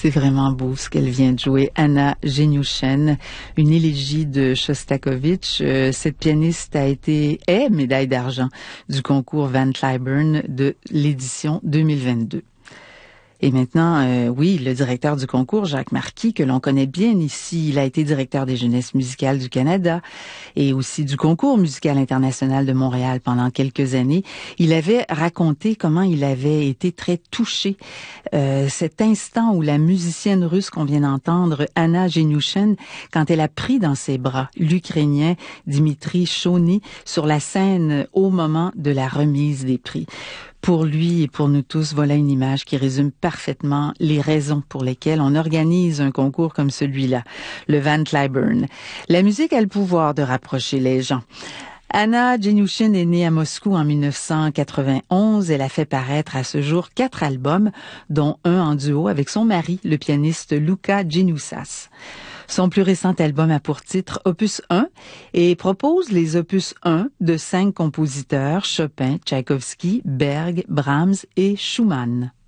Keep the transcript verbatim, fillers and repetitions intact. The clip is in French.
C'est vraiment beau ce qu'elle vient de jouer. Anna Genyushin, une élégie de Shostakovich. Euh, cette pianiste a été, est médaille d'argent du concours Van Cliburn de l'édition deux mille vingt-deux. Et maintenant, euh, oui, le directeur du concours, Jacques Marquis, que l'on connaît bien ici, il a été directeur des Jeunesses musicales du Canada et aussi du concours musical international de Montréal pendant quelques années. Il avait raconté comment il avait été très touché. Euh, cet instant où la musicienne russe qu'on vient d'entendre, Anna Genyushin, quand elle a pris dans ses bras l'Ukrainien Dmitri Shony sur la scène au moment de la remise des prix. Pour lui et pour nous tous, voilà une image qui résume parfaitement les raisons pour lesquelles on organise un concours comme celui-là, le Van Cliburn. La musique a le pouvoir de rapprocher les gens. Anna Genyushin est née à Moscou en mille neuf cent quatre-vingt-onze. Elle a fait paraître à ce jour quatre albums, dont un en duo avec son mari, le pianiste Luka Genyusas. Son plus récent album a pour titre Opus un et propose les Opus un de cinq compositeurs, Chopin, Tchaïkovski, Berg, Brahms et Schumann.